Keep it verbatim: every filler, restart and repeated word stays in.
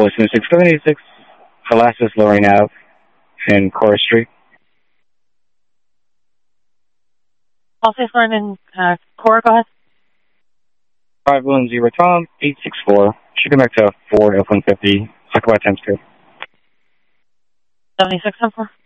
listening to six seven eight six, Alaska's Lorraine Ave in Cora Street. I'll say for in uh, Cora, go ahead. five one zero Tom, eight six four. Should come back to four F one fifty. Talk about times two. seventy-six ten four.